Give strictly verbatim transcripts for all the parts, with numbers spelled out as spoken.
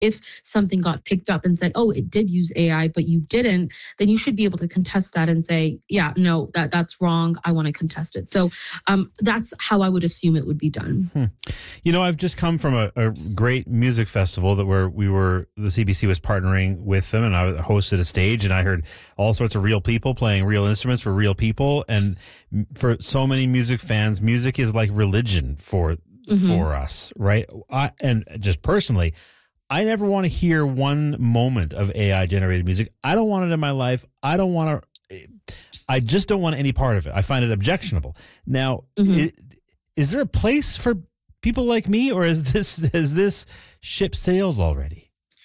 if something got picked up and said, oh, it did use A I, but you didn't, then you should be able to contest that and say, yeah, no, that that's wrong. I want to contest it. So um, that's how I would assume it would be done. Hmm. You know, I've just come from a, a great music festival that where we were, the C B C was partnering with them, and I hosted a stage, and I heard all sorts of real people playing real instruments for real people. And for so many music fans, music is like religion for mm-hmm. for us, right? I, and just personally, I never want to hear one moment of A I generated music. I don't want it in my life. I don't want to, I just don't want any part of it. I find it objectionable. Now, mm-hmm. it, is there a place for people like me, or is this, has this ship sailed already?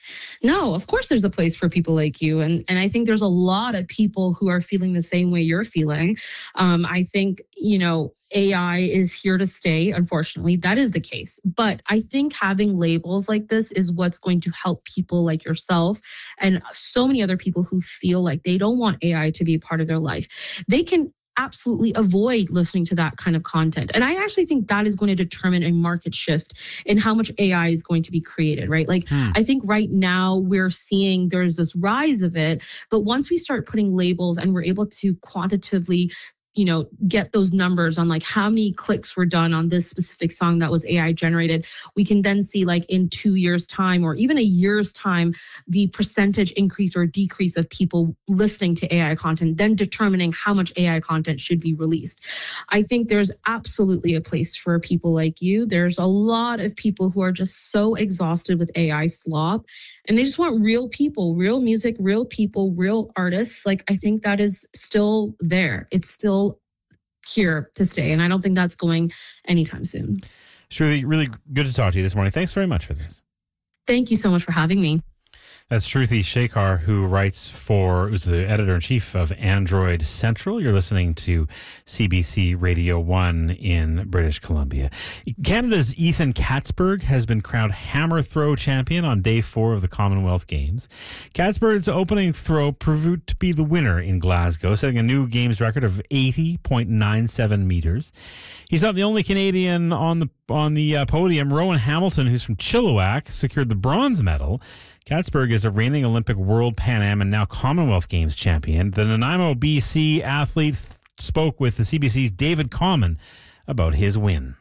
No, of course there's a place for people like you. And, and I think there's a lot of people who are feeling the same way you're feeling. Um, I think, you know, A I is here to stay, unfortunately. That is the case. But I think having labels like this is what's going to help people like yourself and so many other people who feel like they don't want A I to be a part of their life. They can absolutely avoid listening to that kind of content. And I actually think that is going to determine a market shift in how much A I is going to be created, right? Like, hmm. I think right now we're seeing there's this rise of it, but once we start putting labels and we're able to quantitatively, you know, get those numbers on like how many clicks were done on this specific song that was A I generated, we can then see like in two years time or even a year's time, the percentage increase or decrease of people listening to A I content, then determining how much A I content should be released. I think there's absolutely a place for people like you. There's a lot of people who are just so exhausted with A I slop, and they just want real people, real music, real people, real artists. Like, I think that is still there. It's still here to stay. And I don't think that's going anytime soon. Shruti, really good to talk to you this morning. Thanks very much for this. Thank you so much for having me. That's Shruti Shekhar, who writes for, who's the editor-in-chief of Android Central. You're listening to C B C Radio one in British Columbia. Canada's Ethan Katzberg has been crowned hammer throw champion on day four of the Commonwealth Games. Katzberg's opening throw proved to be the winner in Glasgow, setting a new games record of eighty point nine seven meters. He's not the only Canadian on the on the uh, podium. Rowan Hamilton, who's from Chilliwack, secured the bronze medal. Katzberg is a reigning Olympic, World, Pan Am, and now Commonwealth Games champion. The Nanaimo, B C athlete th- spoke with the C B C's David Common about his win.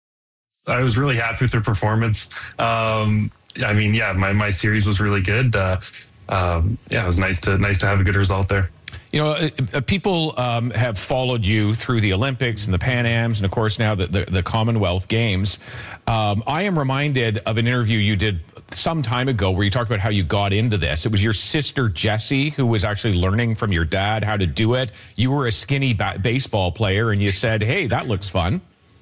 I was really happy with their performance. Um, I mean, yeah, my, my series was really good. Uh, um, yeah, it was nice to nice to have a good result there. You know, uh, people um, have followed you through the Olympics and the Pan Ams and, of course, now the, the, the Commonwealth Games. Um, I am reminded of an interview you did some time ago where you talked about how you got into this. It was your sister, Jessie, who was actually learning from your dad how to do it. You were a skinny ba- baseball player, and you said, hey, that looks fun.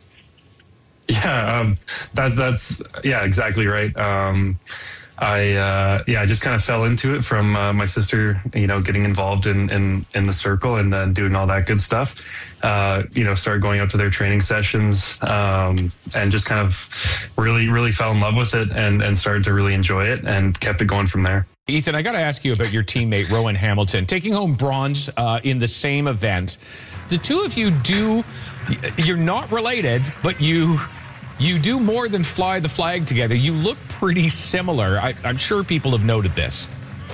Yeah, um, that, that's, yeah, exactly right. Um, I, uh, yeah, I just kind of fell into it from uh, my sister, you know, getting involved in, in, in the circle and uh, doing all that good stuff. Uh, you know, started going out to their training sessions um, and just kind of really, really fell in love with it and, and started to really enjoy it and kept it going from there. Ethan, I got to ask you about your teammate, Rowan Hamilton, taking home bronze uh, in the same event. The two of you do, you're not related, but you... You do more than fly the flag together. You look pretty similar. I, I'm sure people have noted this.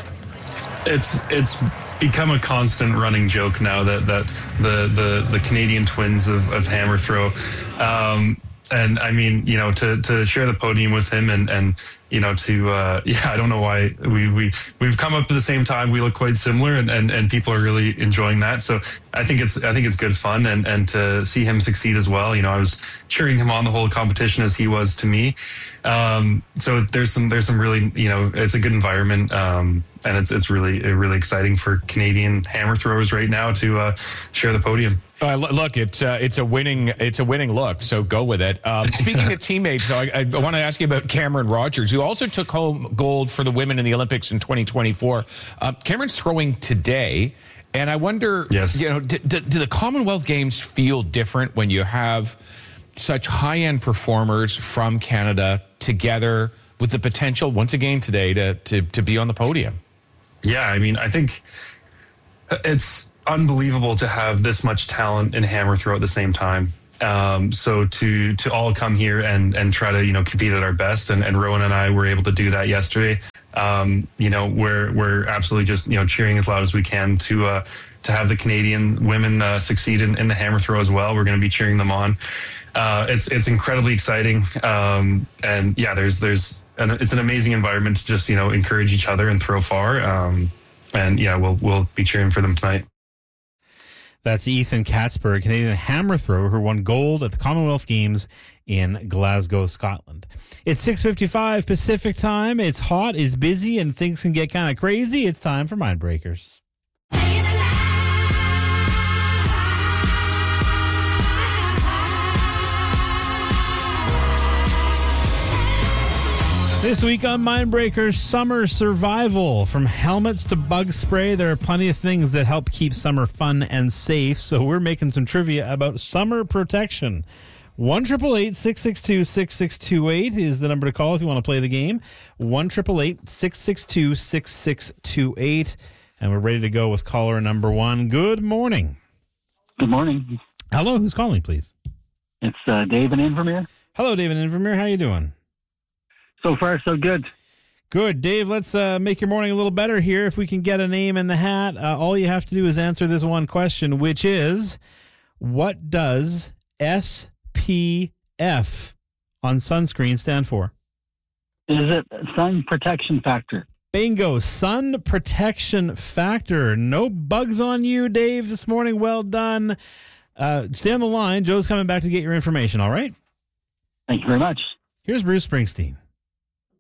It's it's become a constant running joke now that that the the, the Canadian twins of, of hammer throw. Um, and I mean, you know, to, to share the podium with him and, and you know, to, uh, yeah, I don't know why we, we, we've come up at the same time. We look quite similar and, and, and people are really enjoying that. So I think it's, I think it's good fun and, and to see him succeed as well. You know, I was cheering him on the whole competition as he was to me. Um, so there's some, there's some really, you know, it's a good environment. Um, and it's, it's really, really exciting for Canadian hammer throwers right now to, uh, share the podium. Uh, look, it's uh, it's a winning it's a winning look, so go with it. Um, speaking of teammates, so I, I want to ask you about Cameron Rogers, who also took home gold for the women in the Olympics in twenty twenty-four. Uh, Cameron's throwing today, and I wonder, yes. you know, do, do, do the Commonwealth Games feel different when you have such high-end performers from Canada together with the potential once again today to to to be on the podium? Yeah, I mean, I think it's unbelievable to have this much talent in hammer throw at the same time. Um, so to to all come here and and try to you know compete at our best, and, and Rowan and I were able to do that yesterday. Um, you know, we're we're absolutely just you know cheering as loud as we can to uh, to have the Canadian women uh, succeed in, in the hammer throw as well. We're going to be cheering them on. Uh, it's it's incredibly exciting, um, and yeah, there's there's an, it's an amazing environment to just you know encourage each other and throw far. Um, and yeah, we'll we'll be cheering for them tonight. That's Ethan Katzberg, a Canadian hammer thrower who won gold at the Commonwealth Games in Glasgow, Scotland. It's six fifty-five Pacific time. It's hot, it's busy, and things can get kind of crazy. It's time for Mindbreakers. This week on Mindbreakers, summer survival. From helmets to bug spray, there are plenty of things that help keep summer fun and safe. So we're making some trivia about summer protection. one eight eight eight, six six two, six six two eight is the number to call if you want to play the game. one eight eight eight, six six two, six six two eight. And we're ready to go with caller number one. Good morning. Good morning. Hello, who's calling, please? It's uh, Dave in Invermere. Hello, David in Invermere. How you doing? So far, so good. Good. Dave, let's uh, make your morning a little better here. If we can get a name in the hat, uh, all you have to do is answer this one question, which is, what does S P F on sunscreen stand for? Is it sun protection factor? Bingo. Sun protection factor. No bugs on you, Dave, this morning. Well done. Uh, stay on the line. Joe's coming back to get your information, all right? Thank you very much. Here's Bruce Springsteen.